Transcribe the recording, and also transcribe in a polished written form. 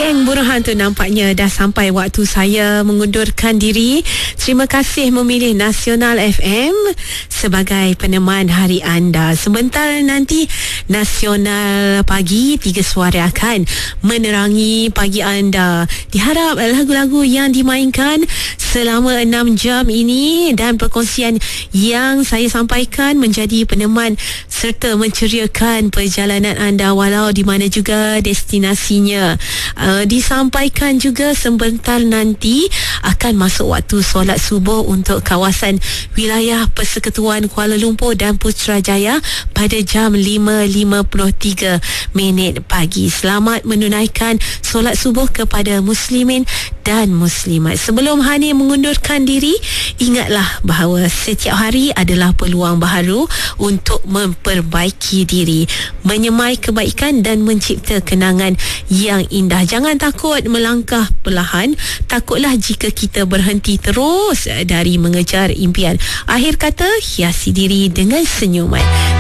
Geng Buruhan tu nampaknya dah sampai waktu saya mengundurkan diri. Terima kasih memilih Nasional FM sebagai peneman hari anda. Sebentar nanti Nasional Pagi 3 Suara akan menerangi pagi anda. Diharap lagu-lagu yang dimainkan selama 6 jam ini dan perkongsian yang saya sampaikan menjadi peneman serta menceriakan perjalanan anda walau di mana juga destinasinya. Disampaikan juga sebentar nanti akan masuk waktu solat subuh untuk kawasan wilayah Persekutuan Kuala Lumpur dan Putrajaya pada jam 5.53 pagi. Selamat menunaikan solat subuh kepada muslimin dan muslimat. Sebelum Hani mengundurkan diri, ingatlah bahawa setiap hari adalah peluang baharu untuk memperbaiki diri, menyemai kebaikan dan mencipta kenangan yang indah. Jangan takut melangkah perlahan. Takutlah jika kita berhenti terus dari mengejar impian. Akhir kata, hiasi diri dengan senyuman.